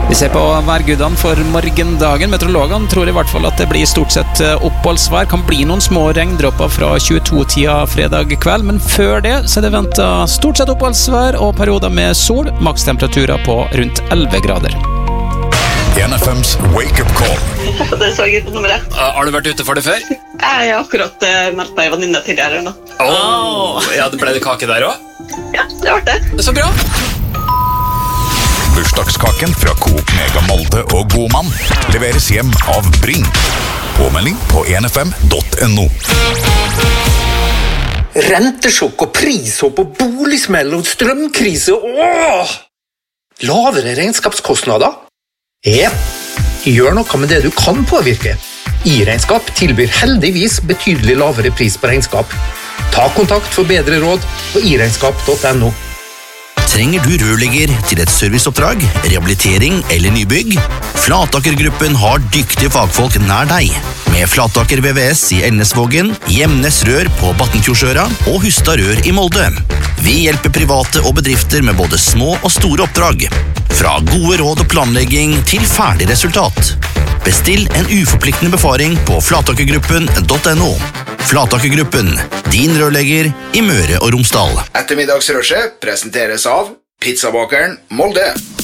Vi ser på værgudene for morgendagen. Meteorologene tror i hvert fall at det blir stort sett oppholdsvær. Kan bli noen små regndråper fra 22-tida fredag kveld, men før det så er det ventet stort sett oppholdsvær og perioder med sol. Makstemperaturer på rundt 11 grader. NFMs wake-up call. Det så jeg på nummeret. Har du vært ute for det før? Jeg har akkurat meldt meg venninne tidligere nå. Ja, det ble det kake der også? Ja, det var det. Det er så bra. Bursdagskaken fra Coop Mega Molde og Godmann leveres hjem av Bring. Påmelding på nfm.no. Rentesjokk og prishopp og boligsmell og strømkrise. Lavere regnskapskostnader? Gjør noe med det du kan påvirke. I-regnskap tilbyr heldigvis betydelig lavere pris på regnskap. Ta kontakt for bedre råd på iregnskap.no. Trenger du rørlegger til et serviceoppdrag, rehabilitering eller nybygg? Flataker-gruppen har dyktige fagfolk nær deg. Med Flataker VVS i Elnesvågen, Gjemnes Rør på Battenfjordsøra og Hustad Rør i Molde. Vi hjelper private og bedrifter med både små og store oppdrag. Fra gode råd og planlegging til ferdig resultat. Bestill en uforpliktende befaring på flatakergruppen.no. Flatakergruppen, din rørlegger i Møre og Romsdal. Ettermiddagsrushet presenteres av Pizzabakeren Molde.